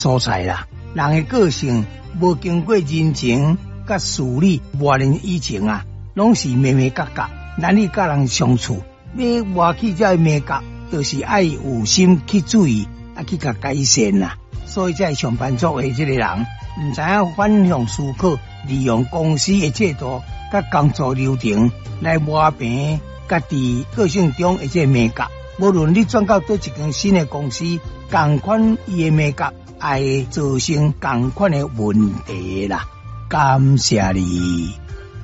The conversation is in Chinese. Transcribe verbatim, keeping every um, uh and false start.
所在啦。人的个性无经过人情甲事理磨练以前啊，拢是咩咩角角。咱你甲人相处，要活起这美角，就是爱有心去注意，啊去甲改善啦。所以在上班族的这个人，唔知影反向思考，利用公司的制度甲工作流程来磨平家己个性中的这美角。无论你转到倒一间新的公司，同款伊的美角也会造成同款的问题啦。感谢你。